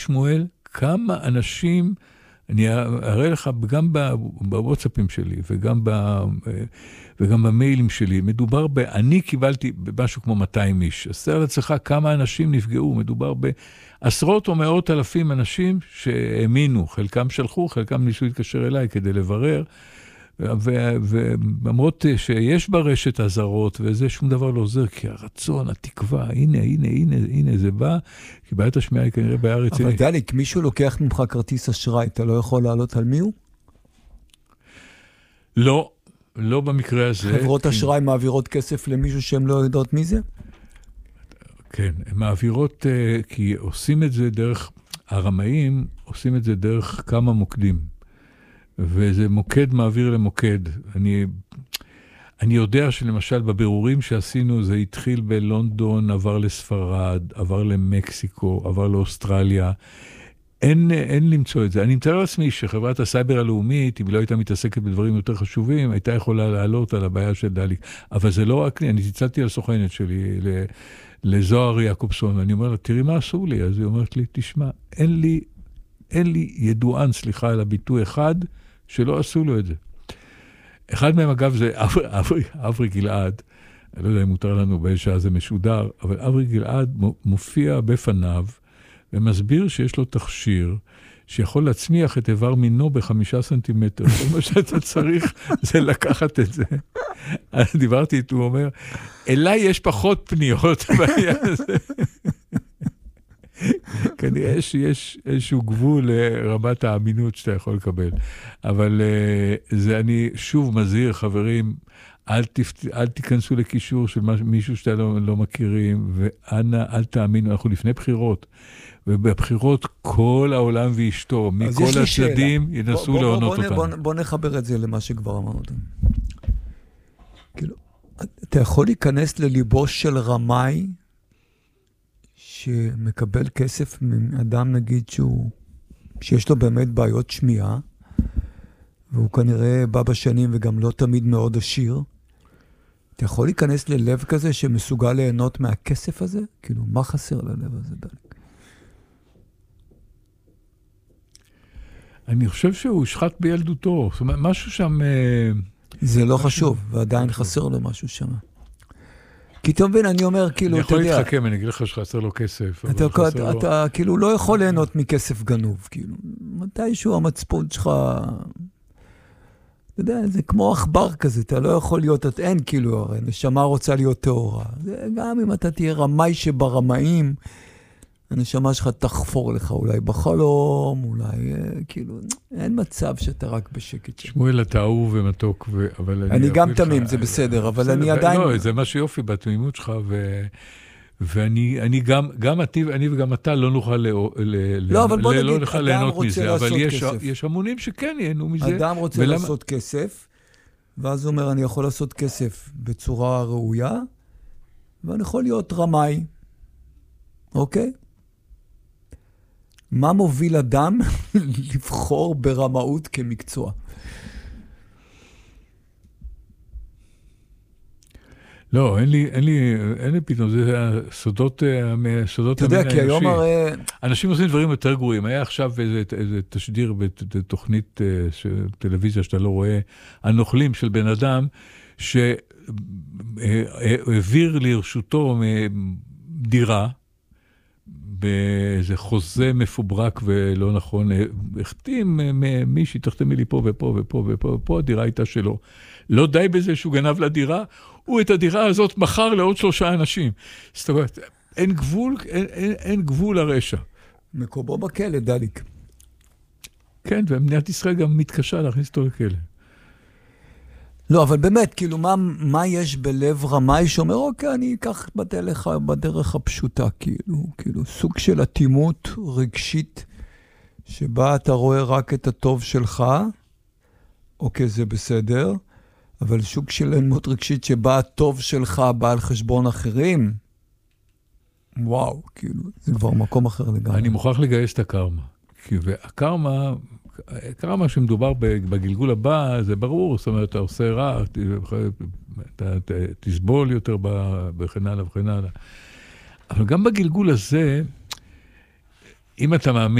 שמואל, כמה אנשים, אני אראה לך גם בוואטסאפים שלי, וגם במיילים שלי, מדובר אני קיבלתי משהו כמו 200 איש. אז תאר לעצמך כמה אנשים נפגעו, מדובר בעשרות או מאות אלפים אנשים שהאמינו, חלקם שלחו, חלקם ניסו להתקשר אליי כדי לברר, ולמרות שיש ברשת הזרות, וזה שום דבר לא עוזר, כי הרצון, התקווה, הנה, זה בא, כי בעיית השמיעה היא כנראה בעיה רצינית. אבל דליק, מישהו לוקח ממך כרטיס אשראי, אתה לא יכול לעלות על מי הוא? לא במקרה הזה. חברות אשראי מעבירות כסף למישהו שהם לא יודעות מי זה? כן, הן מעבירות, כי עושים את זה דרך, הרמאים עושים את זה דרך כמה מוקדים. וזה מוקד מעביר למוקד. אני יודע שלמשל בבירורים שעשינו, זה התחיל בלונדון, עבר לספרד, עבר למקסיקו, עבר לאוסטרליה. אין למצוא את זה. אני מתאר לעצמי שחברת הסייבר הלאומית, אם היא לא הייתה מתעסקת בדברים יותר חשובים, הייתה יכולה לעלות על הבעיה של דליק. אבל זה לא רק לי, אני תצלתי על סוכנת שלי, לזוהר יעקובסון, ואני אומר לה, תראי מה עשו לי. אז היא אומרת לי, תשמע, אין לי ידוען, סליחה על הביטוי אחד, שלא עשו לו את זה. אחד מהם, אגב, זה אברי גלעד, אני לא יודע אם מותר לנו באיזה שעה זה משודר, אבל אברי גלעד מופיע בפניו, ומסביר שיש לו תכשיר, שיכול להצמיח את איבר מינו ב5 סנטימטר. מה שאתה צריך זה לקחת את זה. דיברתי איתו, הוא אומר, אליי יש פחות פניות בעניין הזה. כנראה שיש איזשהו גבול לרמת האמינות שאתה יכול לקבל. אבל זה אני שוב מזהיר, חברים, אל תיכנסו לקישור של מישהו שאתה לא מכירים, ואנא, אל תאמינו, אנחנו לפני בחירות, ובבחירות כל העולם ואשתו, מכל הצדדים ינסו לעונות אותנו. בוא נחבר את זה למה שכבר אמרנו. כאילו, אתה יכול להיכנס לליבו של רמאי, שמקבל כסף מאדם, נגיד, שיש לו באמת בעיות שמיעה, והוא כנראה בא בשנים וגם לא תמיד מאוד עשיר. אתה יכול להיכנס ללב כזה שמסוגל ליהנות מהכסף הזה? כאילו, מה חסר ללב הזה, דליק? אני חושב שהוא שחט בילדותו. זאת אומרת, משהו שם... זה לא חשוב, ועדיין חסר לו משהו שם. כי אתה מבין, אני אומר, כאילו, אתה יודע... אני יכול להתחכם, אני אגיד לך שחסר לו כסף. אתה כאילו לא יכול ליהנות מכסף גנוב, כאילו. מתישהו המצפון שלך... אתה יודע, זה כמו אכבר כזה, אתה לא יכול להיות... אין כאילו, הרי נשמה רוצה להיות תאורה. גם אם אתה תהיה רמאי שברמאים, הנשמה שלך תחפור לך, אולי בחלום, אולי, כאילו, אין מצב שאתה רק בשקט. שמואל, אתה אהוב ומתוק, אבל אני גם תמים, זה בסדר, אבל אני עדיין... לא, זה מה שיופי בתמימות שלך, ואני גם אני וגם אתה לא נוכל ליהנות מזה, אבל יש המונים שכן ייהנו מזה. אדם רוצה לעשות כסף, ואז הוא אומר, אני יכול לעשות כסף בצורה ראויה, ואני יכול להיות רמאי. אוקיי? מה מוביל אדם לבחור ברמאות כמקצוע? לא, אין לי פתאום, זה סודות המין האנושי. אתה יודע, כי היום הרי... אנשים עושים דברים יותר גרועים. היה עכשיו איזה תשדיר בתוכנית טלוויזיה שאתה לא רואה, הנוכלים של בן אדם, שהעביר לרשותו דירה, באיזה חוזה מפוברק ולא נכון, החתים מישהי, תחתמי לי פה ופה ופה ופה, ופה הדירה הייתה שלו. לא די בזה שהוא גנב לדירה, הוא את הדירה הזאת מכר לעוד 3 אנשים. זאת אומרת, אין גבול לרשע. מקובו בכלא, דליק. כן, ומדינת ישראל גם מתקשה להכניס אותו לכלא. לא, אבל באמת, כאילו, מה יש בלב רמאי שאומר, אוקיי, אני אקח בדרך הפשוטה, כאילו, סוג של אטימות רגשית, שבה אתה רואה רק את הטוב שלך, אוקיי, זה בסדר, אבל סוג של אטימות רגשית שבה הטוב שלך בא על חשבון אחרים, וואו, כאילו, זה כבר מקום אחר לגמרי. אני מוכרח לגייס את הקרמה, והקרמה... קרמה שמדובר בגלגול הבא, זה ברור, זאת אומרת, אתה עושה רע, אתה תסבול יותר וכן הלאה וכן הלאה. אבל גם בגלגול הזה, אם אתה מאמין,